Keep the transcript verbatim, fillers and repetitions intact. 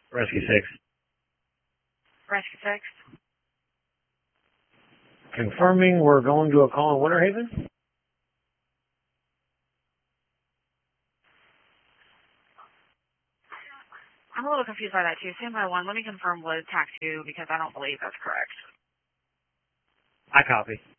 Rescue six. Rescue six. Confirming we're going to a call in Winter Haven. I'm a little confused by that too. Standby one, let me confirm with TAC two because I don't believe that's correct. I copy.